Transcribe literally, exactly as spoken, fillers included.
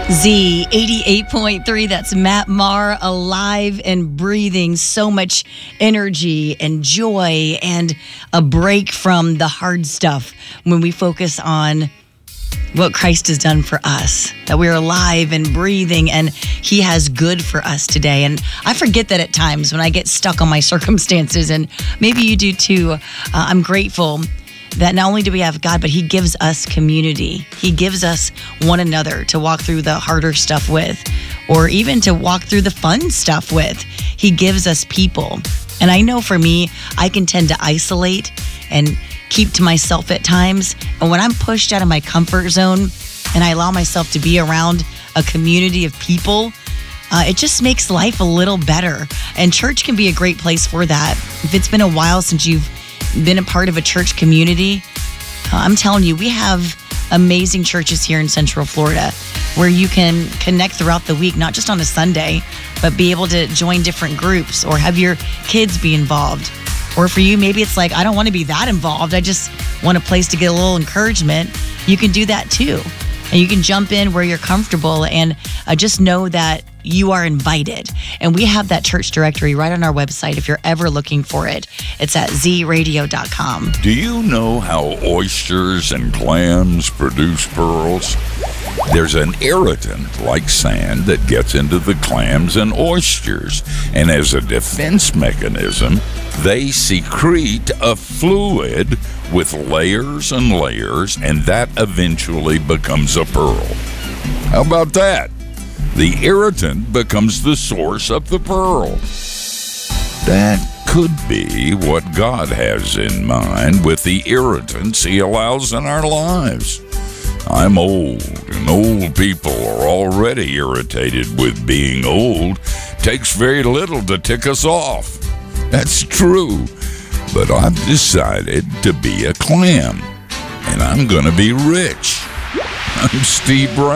Z eighty-eight point three, that's Matt Maher, alive and breathing. So much energy and joy and a break from the hard stuff when we focus on what Christ has done for us, that we're alive and breathing and he has good for us today. And I forget that at times when I get stuck on my circumstances, and maybe you do too. Uh, I'm grateful that not only do we have God, but he gives us community. He gives us one another to walk through the harder stuff with, or even to walk through the fun stuff with. He gives us people. And I know for me, I can tend to isolate and keep to myself at times. And when I'm pushed out of my comfort zone and I allow myself to be around a community of people, uh, it just makes life a little better. And church can be a great place for that. If it's been a while since you've been a part of a church community, uh, I'm telling you, we have amazing churches here in Central Florida where you can connect throughout the week, not just on a Sunday, but be able to join different groups or have your kids be involved. Or for you, maybe it's like, I don't want to be that involved. I just want a place to get a little encouragement. You can do that too. And you can jump in where you're comfortable and uh, just know that you are invited. And we have that church directory right on our website if you're ever looking for it. It's at z radio dot com. Do you know how oysters and clams produce pearls? There's an irritant like sand that gets into the clams and oysters. And as a defense mechanism, they secrete a fluid with layers and layers, and that eventually becomes a pearl. How about that? The irritant becomes the source of the pearl. That could be what God has in mind with the irritants he allows in our lives. I'm old, and old people are already irritated with being old. Takes very little to tick us off. That's true. But I've decided to be a clam, and I'm going to be rich. I'm Steve Brown.